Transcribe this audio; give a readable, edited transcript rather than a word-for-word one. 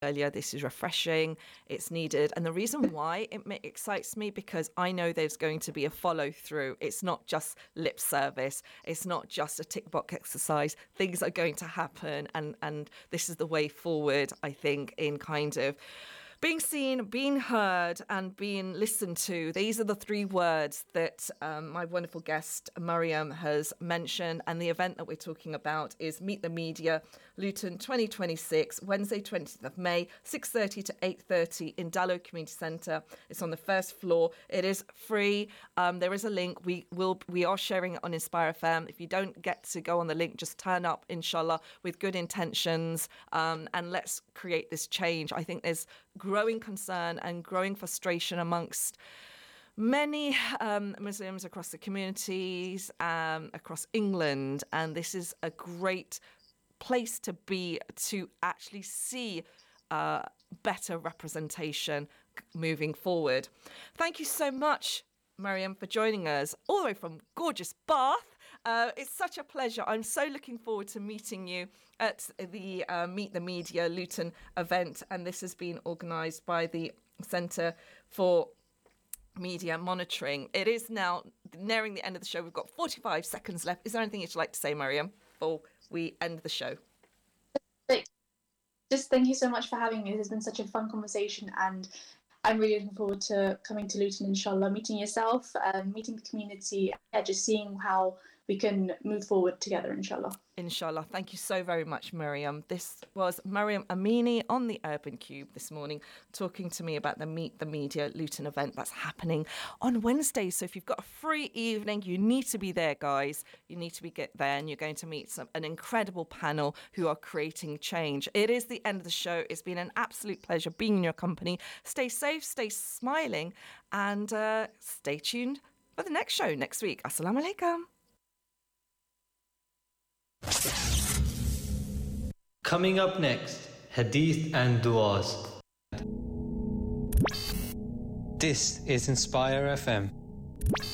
earlier, this is refreshing, it's needed. And the reason why it excites me, because I know there's going to be a follow through. It's not just lip service, it's not just a tick box exercise. Things are going to happen, and this is the way forward, I think, in kind of being seen, being heard, and being listened to. These are the three words that my wonderful guest, Mariam, has mentioned. And the event that we're talking about is Meet the Media, Luton 2026, Wednesday, 20th of May, 6:30 to 8:30 in Dallow Community Centre. It's on the first floor. It is free. There is a link. We are sharing it on Inspire FM. If you don't get to go on the link, just turn up, inshallah, with good intentions, and let's create this change. I think there's growing concern and growing frustration amongst many Muslims across the communities, across England, and this is a great place to be, to actually see better representation moving forward. Thank you so much, Mariam, for joining us all the way from gorgeous Bath. It's such a pleasure. I'm so looking forward to meeting you at the Meet the Media Luton event, and this has been organised by the Centre for Media Monitoring. It is now nearing the end of the show. We've got 45 seconds left. Is there anything you'd like to say, Mariam, before we end the show? Just thank you so much for having me. This has been such a fun conversation, and I'm really looking forward to coming to Luton, inshallah, meeting yourself, meeting the community, just seeing how we can move forward together, inshallah. Inshallah. Thank you so very much, Mariam. This was Mariam Amini on the Urban Cube this morning, talking to me about the Meet the Media Luton event that's happening on Wednesday. So if you've got a free evening, you need to be there, guys. You need to get there, and you're going to meet an incredible panel who are creating change. It is the end of the show. It's been an absolute pleasure being in your company. Stay safe, stay smiling, and stay tuned for the next show next week. Assalamu alaikum. Coming up next, Hadith and Duas. This is Inspire FM.